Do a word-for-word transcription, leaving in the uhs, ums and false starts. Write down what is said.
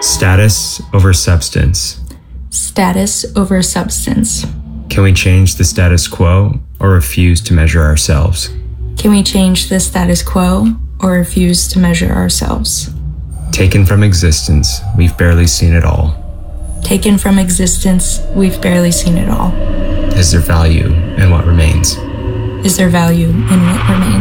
Status over substance. Status over substance. Can we change the status quo or refuse to measure ourselves? Can we change the status quo or refuse to measure ourselves? Taken from existence, we've barely seen it all. Taken from existence, we've barely seen it all. Is there value in what remains? Is there value in what remains?